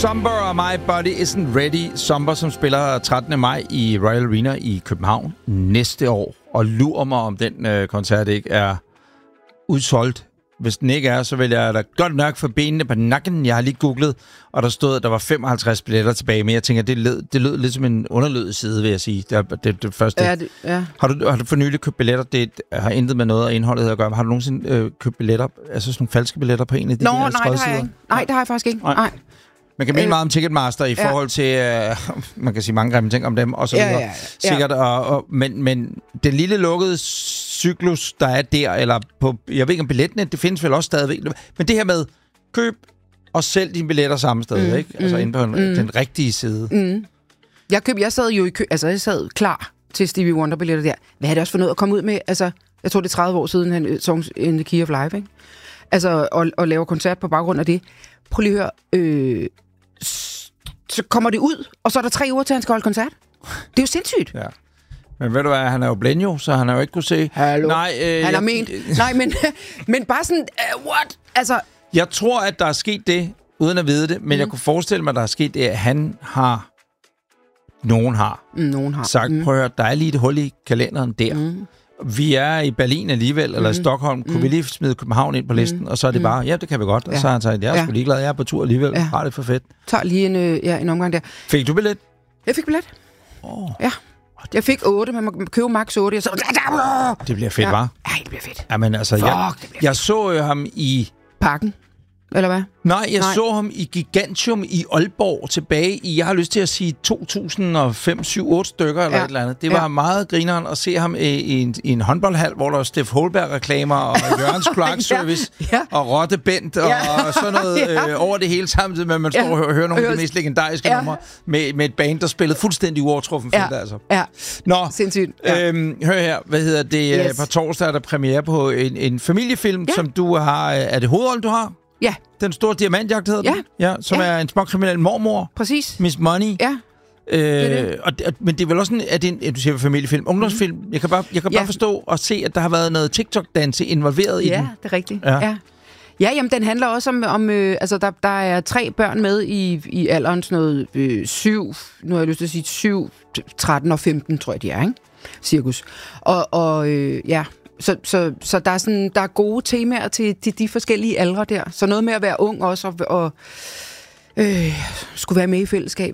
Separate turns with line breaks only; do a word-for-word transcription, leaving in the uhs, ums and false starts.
Somber og My Body Isn't Ready. Somber, som spiller trettende maj i Royal Arena i København næste år. Og lurer mig, om den øh, koncert ikke er udsolgt. Hvis den ikke er, så vil jeg da godt nok få benene på nakken. Jeg har lige googlet, og der stod, at der var femoghalvtreds billetter tilbage. Men jeg tænker, det lød, det lød lidt som en underlød side, vil jeg sige. Det er det, det første.
Ja, det, ja.
Har, du, har du for nylig købt billetter? Det har intet med noget af indholdet at gøre. Har du nogensinde øh, købt billetter, altså sådan nogle falske billetter på en af de
Nå,
der
nej, det har jeg ikke. Nej, det har jeg faktisk ikke.
Nej.
Nej.
Man kan mene
Øh,
meget om Ticketmaster i forhold til, øh, man kan sige mange grimme ting om dem, og så videre.
Ja, ja, ja.
Sikkert, og, og, men, men den lille lukkede cyklus, der er der, eller på, jeg ved ikke om billetnet, det findes vel også stadigvæk. Men det her med, køb og sælg dine billetter samme sted, mm, ikke? Altså mm, inde på en, mm. den rigtige side.
Mm. Jeg køb, jeg sad jo i kø, altså jeg sad klar til Stevie Wonder-billetter der. Hvad er det også for noget at komme ud med? Altså, jeg tror det er tredive år siden, han Songs in the Key of Life, ikke? Altså, og, og laver koncert på baggrund af det. Prøv lige at høre, øh, så kommer det ud, og så er der tre uger til, han skal holde koncert. Det er jo sindssygt.
Ja. Men ved du hvad, han er jo blenjo, så han har jo ikke kunne se.
Hallo.
Nej, øh,
han har
jeg,
ment. Nej, men, men bare sådan, uh, what? Altså,
jeg tror, at der er sket det, uden at vide det, men mm. jeg kunne forestille mig, at der er sket det, at han har, nogen har,
mm, nogen har.
sagt,
mm.
prøv at høre, der er lige et hul i kalenderen der. Mm. Vi er i Berlin alligevel, mm. eller i Stockholm. Kunne mm. vi lige smide København ind på listen? Mm. Og så er det bare, ja, det kan vi godt. Og ja. Så har han sagt, jeg er
ja.
sgu ligeglad, jeg er på tur alligevel.
Ja.
Har det for fedt.
Tag lige en, øh, ja, en omgang der.
Fik du billet?
Jeg fik billet.
Oh.
Ja. Jeg fik otte, man må købe max otte. Jeg så...
Det bliver fedt,
ja.
hva'?
Ja, det bliver fedt.
Jamen altså,
Fuck,
jeg, jeg så jo ham i...
Parken? Eller hvad?
Nej, jeg
Nej.
så ham i Gigantium i Aalborg tilbage i, jeg har lyst til at sige to tusind og fem, syv, otte stykker eller
ja.
et eller andet. Det var ja. meget grineren at se ham i, i, en, i en håndboldhal, hvor der var Steff Holberg-reklamer og Jørgens Kloakservice ja. ja. og Rotte Bent og, ja. og sådan noget ja. øh, over det hele samtidig med, at man står ja. og hører, hører nogle af de mest legendariske ja. numre med, med et band, der spillede fuldstændig uovertruffen
ja.
fedt, altså.
Ja,
Nå,
sindssygt. Ja.
Øhm, hør her, hvad hedder det? Yes. På torsdag er der premiere på en, en familiefilm, ja. som du har... Er det hovedrollen, du har?
Ja.
Den store diamantjagt hedder
ja.
den, ja, som
ja.
er en småkriminel mormor.
Præcis.
Miss Money.
Ja.
Øh,
det er det.
Og, og, men det er vel også en, er det en, du siger familiefilm, ungdomsfilm. Mm. Jeg kan bare, jeg kan ja. bare forstå og se, at der har været noget TikTok-danse involveret
ja,
i den.
Ja, det er rigtigt.
Ja.
Ja. Ja, jamen, den handler også om, om øh, altså, der, der er tre børn med i, i alderen sådan noget øh, syv, nu har jeg lyst til at sige syv, tretten og femten, tror jeg, de er, ikke? Cirkus. Og, og øh, ja, så, så, så der, er sådan, der er gode temaer til, til de forskellige aldre der. Så noget med at være ung også, og, og øh, skulle være med i fællesskab.